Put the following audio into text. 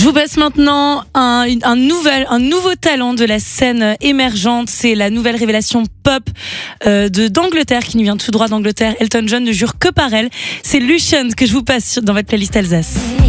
vous passe maintenant un nouveau talent de la scène émergente. C'est la nouvelle révélation pop d'Angleterre, qui nous vient tout droit d'Angleterre. Elton John ne jure que par elle. C'est Lucian que je vous passe dans votre playlist Alsace.